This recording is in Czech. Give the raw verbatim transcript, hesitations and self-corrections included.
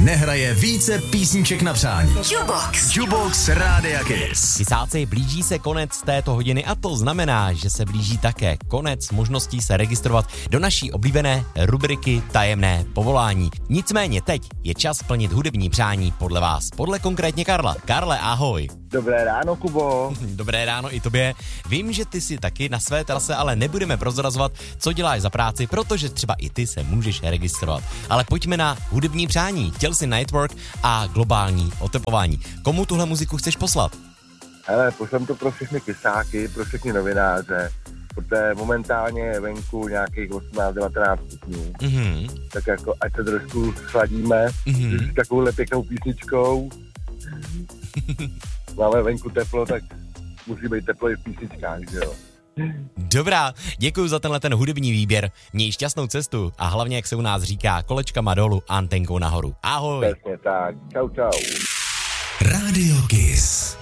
nehraje více písniček na přání. Jukebox. Jukebox Rádia Kiss. Vysáci, blíží se konec této hodiny a to znamená, že se blíží také konec možností se registrovat do naší oblíbené rubriky Tajemné povolání. Nicméně teď je čas plnit hudební přání podle vás, podle konkrétně Karla. Karle, ahoj. Dobré ráno, Kubo. Dobré ráno i tobě. Vím, že ty si taky na své terase, ale nebudeme prozrazovat, co děláš za práci, protože třeba i ty se můžeš registrovat. Ale pojďme na hudební přání. Chtěl jsi Nightwork a globální oteplování. Komu tuhle muziku chceš poslat? Hele, pošlem to pro všechny kysáky, pro všechny novináře, protože momentálně je venku nějakých osmnáct devatenáct stupňů. Mm-hmm. Tak jako, ať se trošku schladíme, mm-hmm. s takovouhle pěknou písničkou. Máme venku teplo, tak musí být teplo i v písničkách, že jo. Dobrá, děkuji za tenhle ten hudební výběr. Měj šťastnou cestu a hlavně, jak se u nás říká, kolečkama dolů, antenkou nahoru. Ahoj. Přesně tak. Čau, čau. Radio Kiss.